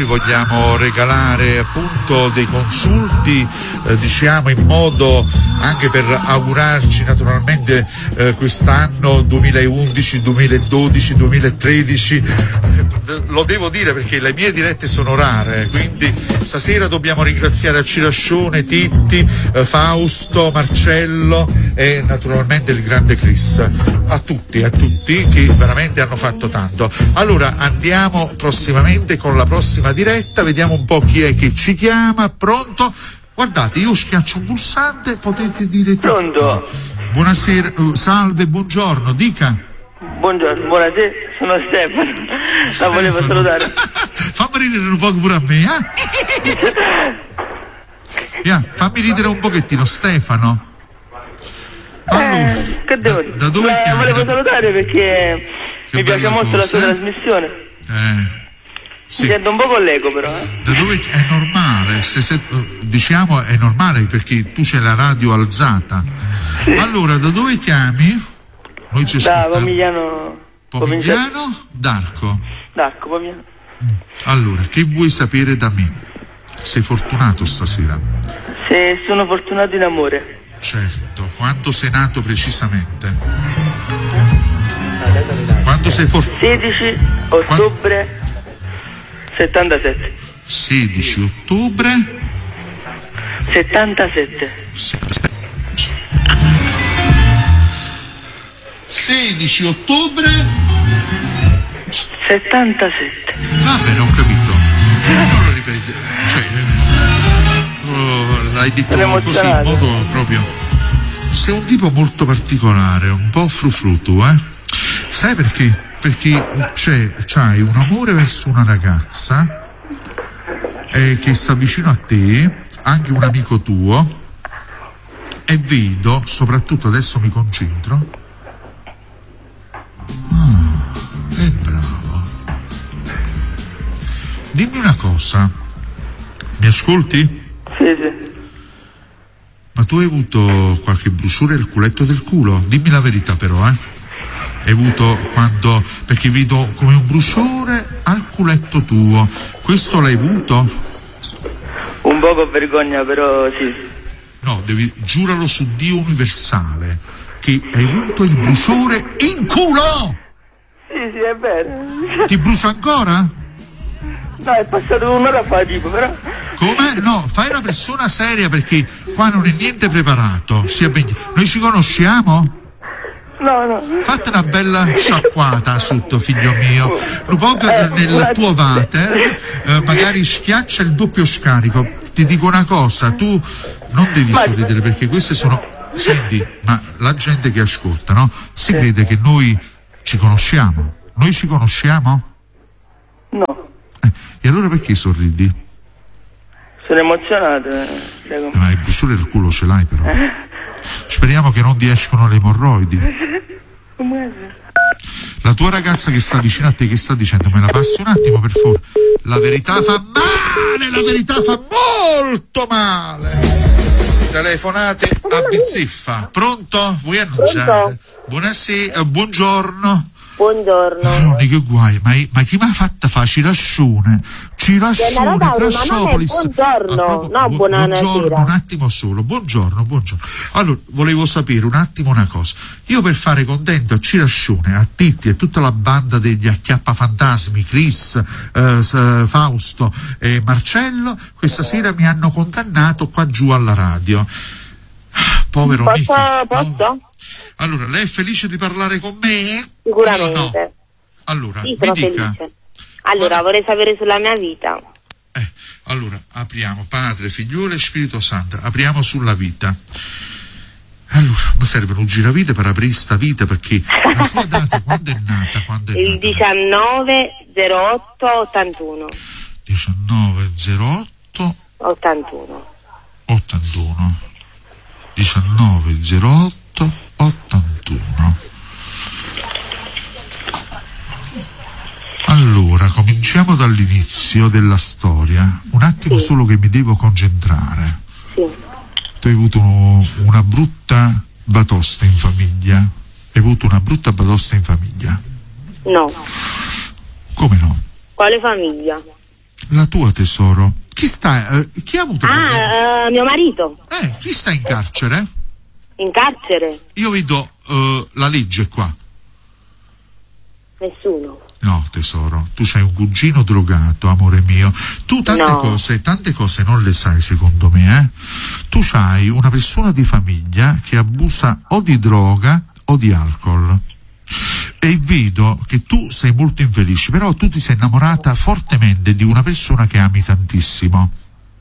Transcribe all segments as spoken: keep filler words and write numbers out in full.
oggi vogliamo regalare appunto dei consulti, eh, diciamo in modo anche per augurarci naturalmente eh, quest'anno duemilaundici, duemiladodici, duemilatredici. Lo devo dire perché le mie dirette sono rare, quindi stasera dobbiamo ringraziare a Cirascione, Titti, eh, Fausto, Marcello e naturalmente il grande Chris. A tutti, a tutti che veramente hanno fatto tanto. Allora andiamo prossimamente con la prossima diretta, vediamo un po' chi è che ci chiama. Pronto? Guardate, io schiaccio un pulsante, potete dire tutto. Pronto? Buonasera, uh, salve, buongiorno, dica. Buongiorno, buonasera, sono Stefano. La Stefano. volevo salutare. Fammi ridere un po' pure a me, eh? Yeah, fammi ridere un pochettino, Stefano. Allora, eh, che devo dire? Da, da dove La chiami? volevo Da... salutare perché Che mi piace molto cosa, la sua eh? trasmissione. Eh, sì. Mi sento un po' collego però. Eh. Da dove è normale, se, se, diciamo è normale perché tu c'hai la radio alzata. Sì. Allora, da dove chiami? Noi ci Da ascoltiamo. Pomigliano. Pomigliano? D'Arco. D'Arco, Pomigliano. Allora, che vuoi sapere da me? Sei fortunato stasera? Se sono fortunato in amore. Certo, quando sei nato precisamente? Quando sei fortunato? sedici ottobre settantasette. sedici ottobre settantasette. sedici ottobre settantasette. Va bene, ho capito. Non lo ripete. Cioè, oh, l'hai detto così in modo proprio. Sei un tipo molto particolare, un po' frufru tu, eh? Sai perché? Perché c'è, c'hai un amore verso una ragazza eh, che sta vicino a te, anche un amico tuo, e vedo, soprattutto adesso mi concentro. Ah, è bravo. Dimmi una cosa, mi ascolti? Sì, sì. Ma tu hai avuto qualche bruciore al culetto del culo? Dimmi la verità però, eh? Hai avuto quando... perché vedo come un bruciore al culetto tuo. Questo l'hai avuto? Un po' con vergogna, però sì. No, devi... giuralo su Dio universale che hai avuto il bruciore in culo! Sì, sì, è vero. Ti brucia ancora? No, è passato un'ora fa, tipo, però... Come? No, fai una persona seria perché qua non è niente preparato. Sia ben... Noi ci conosciamo? No, no. Fate una bella sciacquata sotto, figlio mio. Un po' che nel tuo water eh, magari schiaccia il doppio scarico. Ti dico una cosa, tu non devi sorridere perché queste sono... Senti, ma la gente che ascolta, no? Si crede che noi ci conosciamo. Noi ci conosciamo? No. Eh, e allora perché sorridi? Sono emozionato. Eh, ma il bruciore del culo ce l'hai però. Speriamo che non ti escono le emorroidi. La tua ragazza che sta vicino a te, che sta dicendo? Me la passi un attimo per favore. La verità fa male, la verità fa molto male. Telefonate a bizzeffa. Pronto? Vuoi annunciare? Pronto? Buonasera, buongiorno. Buongiorno. Maroni, che guai, ma, ma chi mi ha fatta fa Cirascione? Cirascione, Crassopolis. Buongiorno, ah, proprio, no, bu- buonasera. buongiorno, un attimo solo, buongiorno, buongiorno. Allora, volevo sapere un attimo una cosa. Io per fare contento a Cirascione, a Titti e tutta la banda degli acchiappafantasmi, Chris, eh, Fausto e Marcello, questa sera mi hanno condannato qua giù alla radio. Povero Posso? Nico. Posso? Allora, lei è felice di parlare con me? Sicuramente. No. Allora, sì, mi sono dica. felice. Allora, Guarda... vorrei sapere sulla mia vita. Eh, allora, apriamo Padre, Figliolo e Spirito Santo. Apriamo sulla vita. Allora, mi serve un giravite per aprire sta vita perché la sua data quando è nata? Quando è Il nata? diciannove zero otto ottantuno. diciannove zero otto ottantuno. ottantuno. diciannove zero otto ottantuno. Allora, cominciamo dall'inizio della storia. Un attimo sì. Solo che mi devo concentrare. Sì. Tu hai avuto uno, una brutta batosta in famiglia? Hai avuto una brutta batosta in famiglia? No. Come no? Quale famiglia? La tua, tesoro. Chi sta, eh, chi ha avuto problemi? Ah, uh, mio marito. Eh, chi sta in carcere? In carcere? Io vedo uh, la legge qua. Nessuno. No, tesoro, tu c'hai un cugino drogato, amore mio. Tu tante No. cose, tante cose non le sai, secondo me, eh? Tu c'hai una persona di famiglia che abusa o di droga o di alcol. E vedo che tu sei molto infelice, però tu ti sei innamorata fortemente di una persona che ami tantissimo.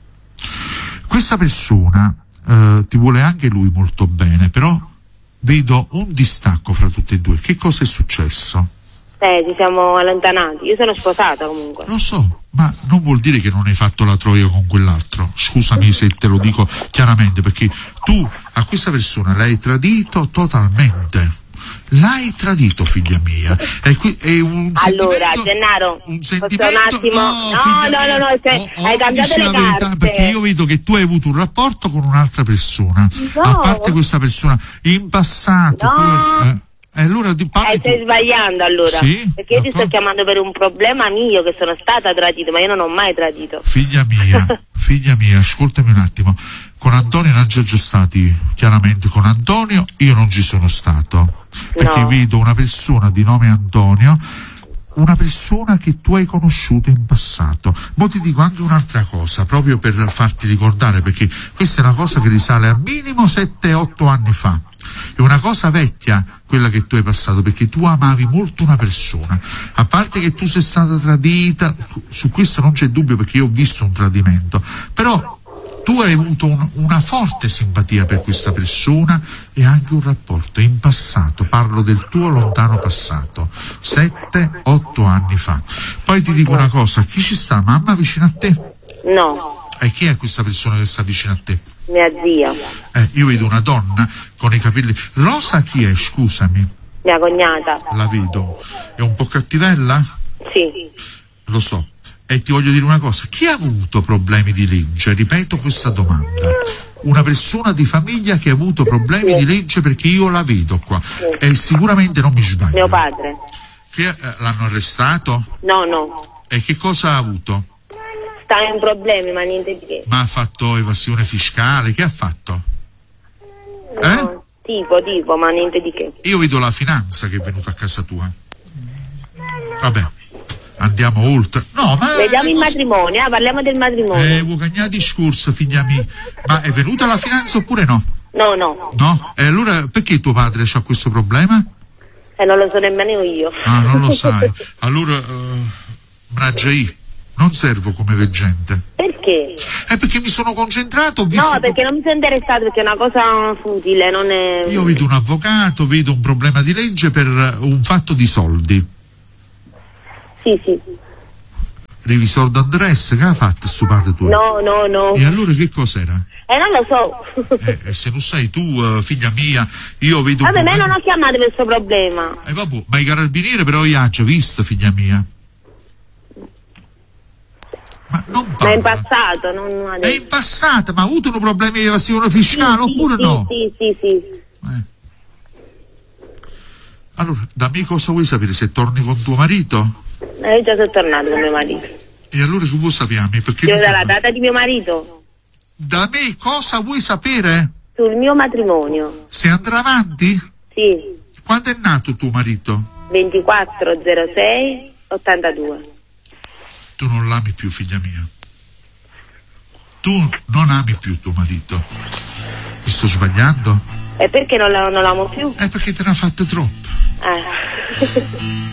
Questa persona eh, ti vuole anche lui molto bene, però vedo un distacco fra tutte e due. Che cosa è successo? Eh, ci siamo allontanati. Io sono sposata comunque. Lo so, ma non vuol dire che non hai fatto la troia con quell'altro. Scusami se te lo dico chiaramente, perché tu a questa persona l'hai tradito totalmente. L'hai tradito, figlia mia. È, qui, è un Allora, sentimento- Gennaro, un posso sentimento, un attimo? no, No, figlia no, mia. no, no, se- Oh, oh, hai cambiato dici le la verità, carte. perché io vedo che tu hai avuto un rapporto con un'altra persona. No. A parte questa persona, in passato No. tu, eh, e allora di parli Eh, stai tu. sbagliando allora. Sì? Perché io ti sto D'accordo. chiamando per un problema mio, che sono stata tradita, ma io non ho mai tradito. Figlia mia, figlia mia, ascoltami un attimo. Con Antonio non ci sono stati, chiaramente con Antonio io non ci sono stato. Perché No. vedo una persona di nome Antonio, una persona che tu hai conosciuto in passato. Ma ti dico anche un'altra cosa, proprio per farti ricordare, perché questa è una cosa che risale al minimo sette otto anni fa. È una cosa vecchia quella che tu hai passato, perché tu amavi molto una persona. A parte che tu sei stata tradita, su questo non c'è dubbio, perché io ho visto un tradimento, però tu hai avuto un, una forte simpatia per questa persona e anche un rapporto in passato. Parlo del tuo lontano passato, sette otto anni fa. Poi ti dico una cosa, chi ci sta? Mamma vicino a te? No, E chi è questa persona che sta vicino a te? mia zia, Eh, io vedo una donna con i capelli. Rosa chi è? Scusami, mia cognata. la vedo. È un po' cattivella? Sì. Lo so. E ti voglio dire una cosa, chi ha avuto problemi di legge? Ripeto questa domanda. Una persona di famiglia che ha avuto problemi di legge, perché io la vedo qua. E sicuramente non mi sbaglio. Mio padre. Che, eh, l'hanno arrestato? No, no. E che cosa ha avuto? Sta in problemi, ma niente di che. Ma ha fatto evasione fiscale? Che ha fatto? Eh? No, tipo, tipo, ma niente di che. Io vedo la finanza che è venuta a casa tua. Vabbè, andiamo oltre. No, ma Vediamo le il cose- matrimonio, eh, parliamo del matrimonio. Eh, vuoi cagnare discorso, figlia mia. Ma è venuta la finanza oppure no? No, no, No? E allora perché tuo padre ha questo problema? e non lo so nemmeno io. Ah, non lo sai. Allora, uh, mannaggia io, non servo come veggente. Perché? È perché mi sono concentrato, ho visto... No, perché non mi sono interessato, perché è una cosa futile, non è... Io vedo un avvocato, vedo un problema di legge per un fatto di soldi. Sì, sì. Revisor d'Andres, che ha fatto sto padre tuo? No, no, no. E allora che cos'era? Eh, non lo so. Eh, eh, se non sai tu, uh, figlia mia, io vedo un Vabbè, me problema... non ho chiamato per questo problema. Eh, vabbè, ma i carabinieri però io ho già visto, figlia mia. Ma non Ma in parla. passato, non È adesso. in passato, ma ha avuto un problema di evasione fiscale Sì, oppure sì, no? Sì, sì, sì. Eh. Allora, da me cosa vuoi sapere? Se torni con tuo marito? Eh, io già sono tornato con mio marito. E allora che vuoi sapere? Perché Devo mi- dare la data di mio marito da me cosa vuoi sapere? sul mio matrimonio. Se andrà avanti? Sì, Quando è nato tuo marito? ventiquattro zero sei ottantadue. Tu non l'ami più, figlia mia. Tu non ami più tuo marito. Mi sto sbagliando? E perché non, la, non l'amo più? È perché te ne ha fatte troppe. Eh.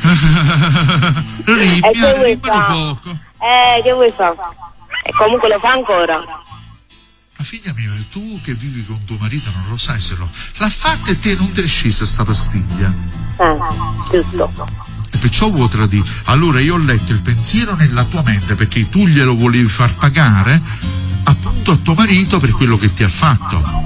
Rimmi, E che vuoi rimmelo fare? poco. Eh, che vuoi fare? E comunque lo fa ancora. Ma figlia mia, tu che vivi con tuo marito non lo sai se lo... L'ha fatta e te non ti è scesa sta pastiglia. Eh, giusto. E perciò vuoi tradire. Allora io ho letto il pensiero nella tua mente, perché tu glielo volevi far pagare appunto a tuo marito per quello che ti ha fatto.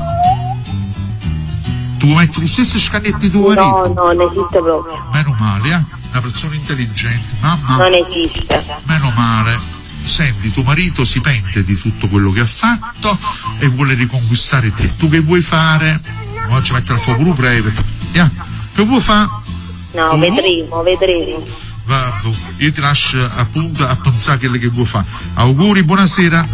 Tu metti lo stesso scagnetto di tuo No, marito? no, non esiste proprio. Meno male, eh? Una persona intelligente. Mamma, Non esiste. meno male. Senti, tuo marito si pente di tutto quello che ha fatto e vuole riconquistare te. Tu che vuoi fare? Oggi ci mettere al fuoco breve. Yeah. Che vuoi fare? No, Oh. vedremo, vedremo. Va, io ti lascio appunto a pensare quello che vuoi fare. Auguri, buonasera.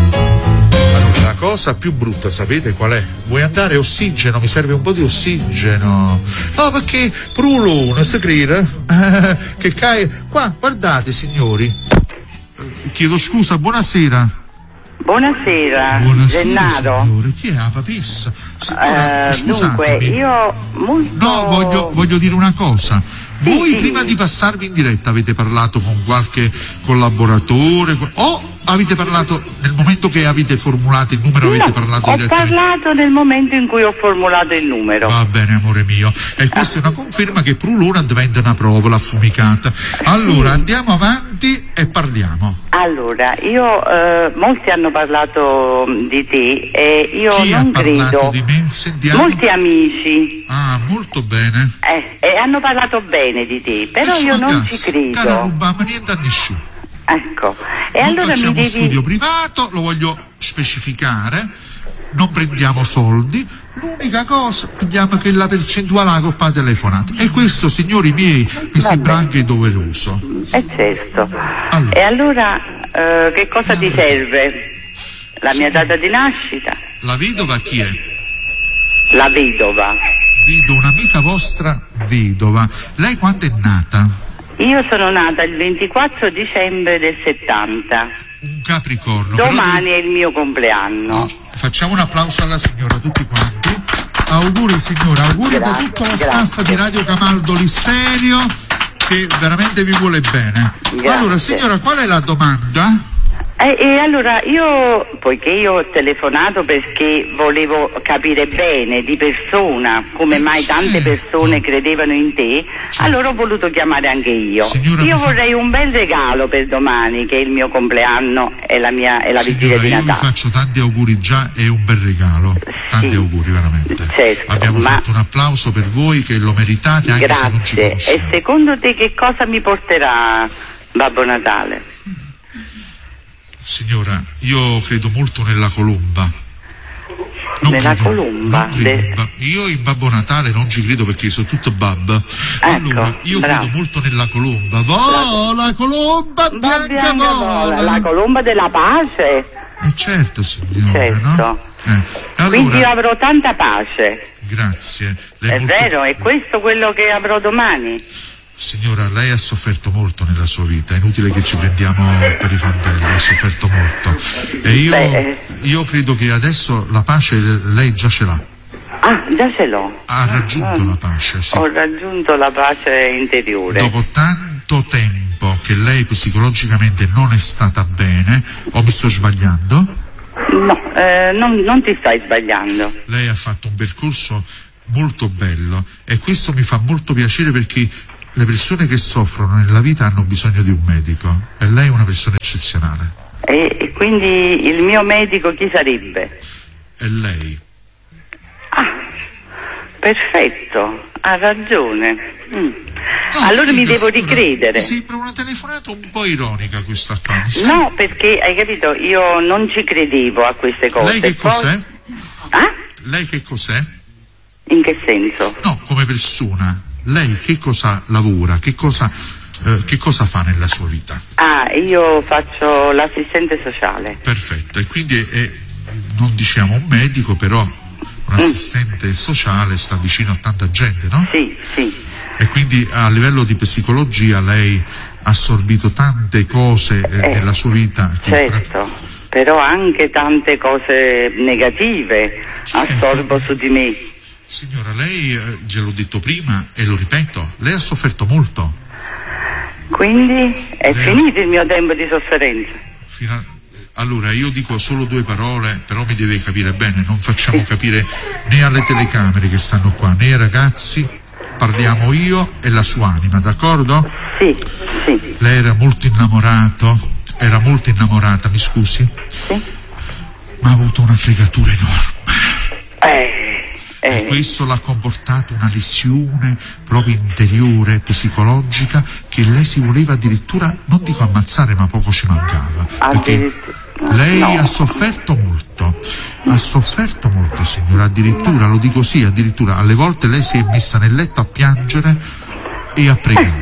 Allora, la cosa più brutta, sapete qual è? Vuoi andare ossigeno? Mi serve un po' di ossigeno. No, perché Prulone, si crede? Eh, che cae. Qua, guardate, signori. Eh, chiedo scusa, buonasera. Buonasera, Buonasera, Gennaro. signore. Chi è la papessa? Signora, Eh, scusatemi. dunque, io molto... No, voglio, voglio dire una cosa. Sì, Voi sì. prima di passarvi in diretta avete parlato con qualche collaboratore o avete parlato nel momento che avete formulato il numero, avete No, parlato ho direttamente? parlato nel momento in cui ho formulato il numero. Va bene, amore mio. E questa è una conferma che Prulona diventa una provola affumicata. Allora, andiamo avanti e parliamo. Allora, io, eh, molti hanno parlato di te e io Chi non ha parlato credo. di me? Sentiamo. Molti amici. Ah, molto bene. Eh, e hanno parlato bene di te, però Faccio io una non cassa. ci credo. Cara, rubama niente a nessuno. Ecco. E Non allora facciamo mi devi. studio privato, lo voglio specificare, non prendiamo soldi, l'unica cosa prendiamo che la percentuale alla coppa telefonata. E questo, signori miei, mi Va sembra bene. anche doveroso. Eh certo. Allora. E allora eh, che cosa ti serve? La mia data di nascita? La vedova chi è? La vedova. Vedo un'amica vostra vedova. Lei quando è nata? Io sono nata il ventiquattro dicembre del settanta. Un Capricorno. però Domani deve- è il mio compleanno. Ah, facciamo un applauso alla signora, tutti quanti. Auguri signora, auguri da Grazie, tutto lo grazie. staff di Radio Camaldo Listerio che veramente vi vuole bene. Grazie. Allora signora, qual è la domanda? E, e allora io, poiché io ho telefonato perché volevo capire bene di persona come mai tante persone credevano in te, allora ho voluto chiamare anche io. Signora, Io mi fa- vorrei un bel regalo per domani, che è il mio compleanno e la mia e la vigilia Signora, di io vi Natale. faccio tanti auguri già e un bel regalo. Tanti Sì. auguri veramente. Certo, Abbiamo ma- fatto un applauso per voi che lo meritate anche se non ci Grazie. E conosciamo. secondo te che cosa mi porterà Babbo Natale? Signora, io credo molto nella colomba. Non Nella credo- colomba? non credo De- in ba- Io in Babbo Natale non ci credo perché sono tutto bab. Allora, io bravo. credo molto nella colomba. Vola, colomba Va bianca, bianca vola. vola, la colomba della pace. Eh certo, signora, Certo. no? Eh, Quindi io allora, avrò tanta pace. grazie. Lei È molto- vero, è questo quello che avrò domani. Signora, lei ha sofferto molto nella sua vita, è inutile che ci prendiamo per i fondelli, ha sofferto molto. E io, Beh. io credo che adesso la pace lei già ce l'ha, Ah, già ce l'ho. ha raggiunto Ah. la pace, sì. Ho raggiunto la pace interiore. Dopo tanto tempo che lei psicologicamente non è stata bene, o mi sto sbagliando? No, eh, non, non ti stai sbagliando. Lei ha fatto un percorso molto bello e questo mi fa molto piacere perché le persone che soffrono nella vita hanno bisogno di un medico e lei è una persona eccezionale. E, e quindi il mio medico chi sarebbe? È lei. Perfetto, ha ragione. Mm. No, Allora mi dica, devo signora, ricredere. Mi sembra una telefonata un po' ironica questa qua. mi sa. No, perché hai capito, io non ci credevo a queste cose. Lei che Poi- cos'è? Ah? Lei che cos'è? In che senso? No, come persona. Lei che cosa lavora? Che cosa, eh, che cosa fa nella sua vita? Ah, io faccio l'assistente sociale. Perfetto. E quindi è, è- non diciamo un medico, però un assistente sociale sta vicino a tanta gente, no? Sì, sì. E quindi a livello di psicologia lei ha assorbito tante cose eh, Eh, nella sua vita. che- Certo, però anche tante cose negative assorbo su di me. Signora, lei, eh, gliel'ho detto prima e lo ripeto, lei ha sofferto molto. Quindi è Eh. finito il mio tempo di sofferenza. Fino a- Allora, io dico solo due parole, però mi deve capire bene, non facciamo capire né alle telecamere che stanno qua, né ai ragazzi, parliamo io e la sua anima, d'accordo? Sì, sì, Lei era molto innamorato, era molto innamorata, mi scusi, sì. ma ha avuto una fregatura enorme. Eh, E eh, questo l'ha comportato una lesione proprio interiore, psicologica, che lei si voleva addirittura, non dico ammazzare, ma poco ci mancava. Perché addirittura- lei no. ha sofferto molto, ha sofferto molto, signora, addirittura, lo dico sì, addirittura alle volte lei si è messa nel letto a piangere e a pregare.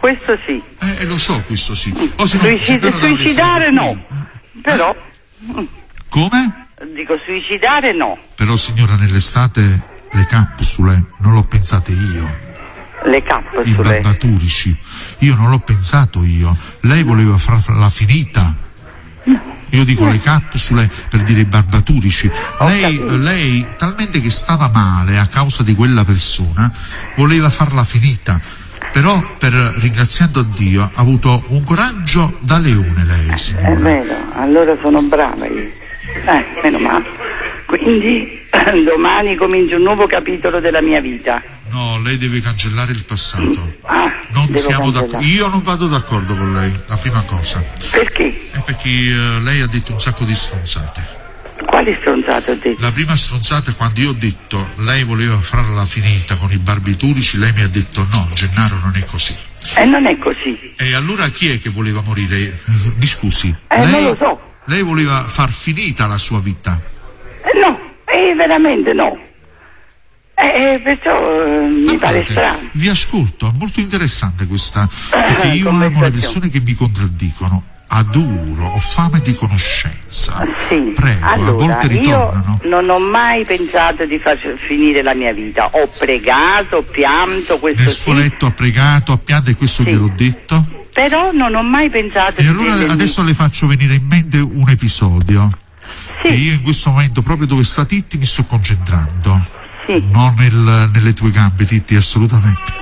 questo sì. Eh, lo so, questo sì. O se no, Suicid- però suicidare dovresti- no, però, Come? dico suicidare no. Però signora, nell'estate le capsule non l'ho pensate io. Le I capsule. barbaturici. Io non l'ho pensato io. Lei voleva farla finita. Io dico le capsule per dire i barbaturici. Lei, lei, talmente che stava male a causa di quella persona, voleva farla finita. Però, per ringraziando Dio, ha avuto un coraggio da leone lei, È signora. vero, allora sono brava io. Eh, meno male. Quindi domani comincia un nuovo capitolo della mia vita. No, lei deve cancellare il passato. Ah, Non devo siamo cancellare. d'accordo. Io non vado d'accordo con lei, la prima cosa. Perché? È perché eh, lei ha detto un sacco di stronzate. Quali stronzate ho detto? La prima stronzata è quando io ho detto lei voleva farla finita con i barbiturici, lei mi ha detto no, Gennaro non è così. E non è così. E allora chi è che voleva morire? Eh, mi scusi. Eh, lei, non lo so. Lei voleva far finita la sua vita. Eh, no, eh, veramente no. Eh, eh, perciò eh, mi pare Guardate, strano. vi ascolto, è molto interessante questa, perché io amo le conversazione. persone che mi contraddicono. Adoro, ho fame di conoscenza. Sì, Prego, a allora, volte ritornano. io non ho mai pensato di far finire la mia vita. Ho pregato, ho pianto, questo Nel suo sì, letto ha pregato, ha pianto e questo Sì. gliel'ho detto. però non ho mai pensato E di allora prendermi- adesso le faccio venire in mente un episodio. Sì. Che io in questo momento, proprio dove sta Titti, mi sto concentrando. Sì. Non nel- nelle tue gambe, Titti, assolutamente.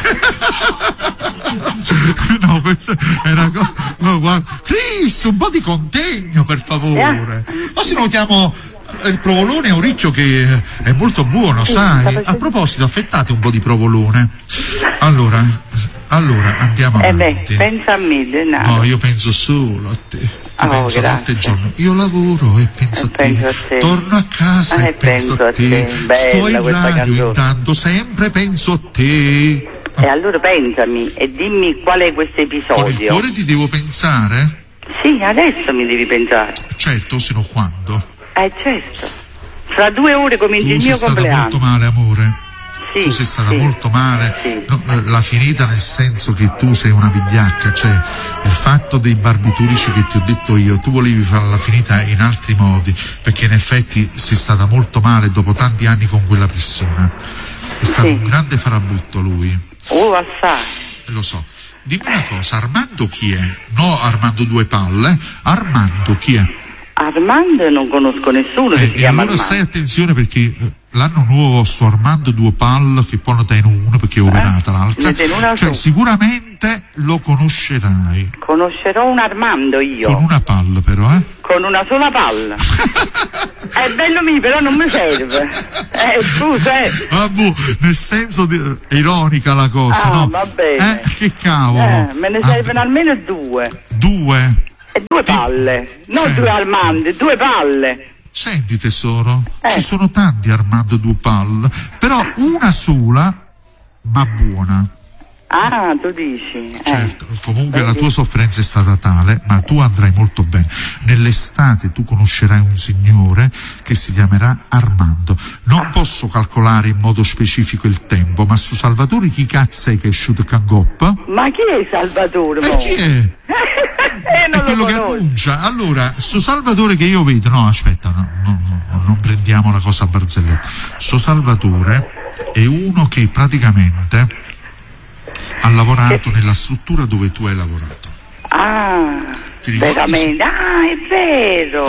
No, questa era co- no, guarda. Chris, un po' di contegno, per favore. O se no chiamo eh, il provolone è un riccio che è molto buono, sai? A proposito, affettate un po' di provolone. Allora, allora andiamo Eh beh, avanti. pensa a me, Gennaro. No, io penso solo a te. Ti Oh, penso grazie. notte e giorno. Io lavoro e penso, E a, te. penso a te. Torno a casa Eh, e penso, penso a a te. te. Bella Sto in questa radio canzone. intanto, sempre penso a te. E allora pensami e dimmi qual è questo Con il episodio. cuore ti devo pensare? Sì, adesso mi devi pensare. Certo, se no quando? Eh certo. Fra due ore comincia Tu il sei mio stata compleanno. molto male, amore. Sì, Tu sei stata sì, molto male. sì. No, eh, la finita nel senso che tu sei una vigliacca, cioè il fatto dei barbiturici che ti ho detto io, tu volevi farla finita in altri modi, perché in effetti sei stata molto male dopo tanti anni con quella persona. È stato Sì. un grande farabutto lui. Oh, assai. Lo so. Dimmi una cosa, Armando chi è? No, Armando due palle. Armando chi è? Armando non conosco nessuno che Eh, si e chiama allora stai Armando. attenzione perché eh, l'anno nuovo sto Armando due palle che poi ne tiene uno perché è operata l'altra. ne tiene una Cioè tu. sicuramente lo conoscerai. Conoscerò un Armando io, Con una palla però, eh? con una sola palla. È bello mio, però non mi serve. Eh, scusa, eh. Ah, boh, nel senso di, è ironica la cosa, Ah, no? va bene. Eh, che cavolo. Eh, me ne Ah, servono almeno due. due. E due palle. Non Sì. due Armandi, due palle. Senti tesoro, Eh. ci sono tanti Armando due palle, però una sola, ma buona. Ah, tu dici. Eh. Certo, comunque la Vedi? tua sofferenza è stata tale, ma tu andrai molto bene. Nell'estate tu conoscerai un signore che si chiamerà Armando. Non posso calcolare in modo specifico il tempo, ma su Salvatore chi cazzo è che è sciuto Cangoppa? Ma chi è Salvatore? E mo? chi è? Eh, È non lo quello che conosco. annuncia. Allora, su Salvatore che io vedo, no, aspetta, no, no, no, non prendiamo la cosa a barzelletta. Su Salvatore è uno che praticamente ha lavorato nella struttura dove tu hai lavorato. Ah, Ti ricordi? veramente. Ah, è vero.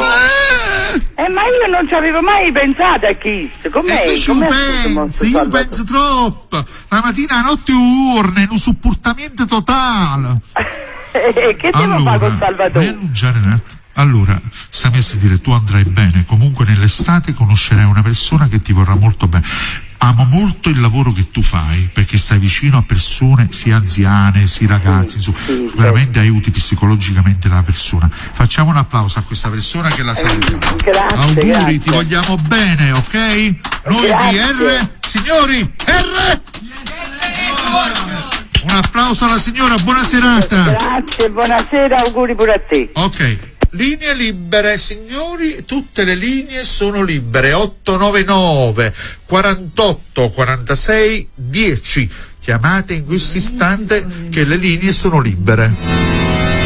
Eh, ma io non ci avevo mai pensato a Kiss. Com'è? E tu ci Com'è pensi, questo io Salvatore? penso troppo. La mattina a notte urne, in un supportamento totale. Eh, che devo fare con vai Salvatore? annunciare un attimo. Allora, stammi a sentire, tu andrai bene, comunque nell'estate conoscerai una persona che ti vorrà molto bene. Amo molto il lavoro che tu fai, perché stai vicino a persone sia anziane, sia ragazzi, insomma, sì, veramente aiuti psicologicamente la persona. Facciamo un applauso a questa persona che la saluta. Grazie, Auguri, grazie. ti vogliamo bene, ok? Noi di Grazie. R, signori, R! Un applauso alla signora, buona serata. Grazie, buonasera, auguri pure a te. Ok, linee libere, signori, tutte le linee sono libere. otto nove nove quarantotto quarantasei dieci. chiamate in questo istante che le linee sono libere.